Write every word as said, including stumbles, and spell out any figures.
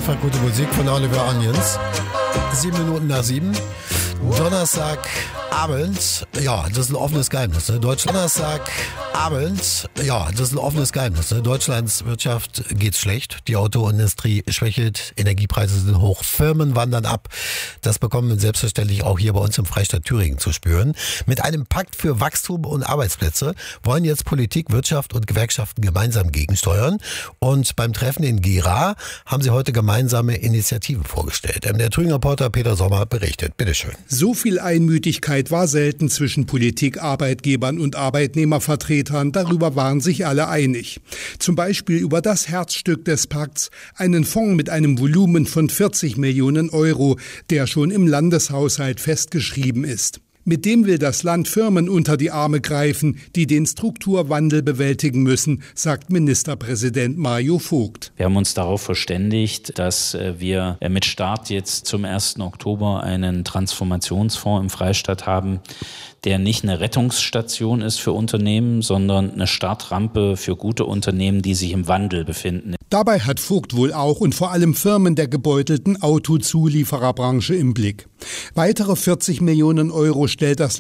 einfach gute Musik von Oliver Onions. Sieben Minuten nach sieben. Donnerstagabend, ja, das ist ein offenes Geheimnis. Ne? Deutschland, Donnerstagabend, ja, das ist ein offenes Geheimnis. Ne? Deutschlands Wirtschaft geht's schlecht. Die Autoindustrie schwächelt, Energiepreise sind hoch, Firmen wandern ab. Das bekommen wir selbstverständlich auch hier bei uns im Freistaat Thüringen zu spüren. Mit einem Pakt für Wachstum und Arbeitsplätze wollen jetzt Politik, Wirtschaft und Gewerkschaften gemeinsam gegensteuern. Und beim Treffen in Gera haben sie heute gemeinsame Initiativen vorgestellt. Der Thüringen-Reporter Peter Sommer berichtet. Bitteschön. So viel Einmütigkeit war selten zwischen Politik, Arbeitgebern und Arbeitnehmervertretern. Darüber waren sich alle einig. Zum Beispiel über das Herzstück des Pakts, einen Fonds mit einem Volumen von vierzig Millionen Euro, der schon im Landeshaushalt festgeschrieben ist. Mit dem will das Land Firmen unter die Arme greifen, die den Strukturwandel bewältigen müssen, sagt Ministerpräsident Mario Vogt. Wir haben uns darauf verständigt, dass wir mit Start jetzt zum ersten Oktober einen Transformationsfonds im Freistaat haben, der nicht eine Rettungsstation ist für Unternehmen, sondern eine Startrampe für gute Unternehmen, die sich im Wandel befinden. Dabei hat Vogt wohl auch und vor allem Firmen der gebeutelten Autozuliefererbranche im Blick. Weitere vierzig Millionen Euro stellt das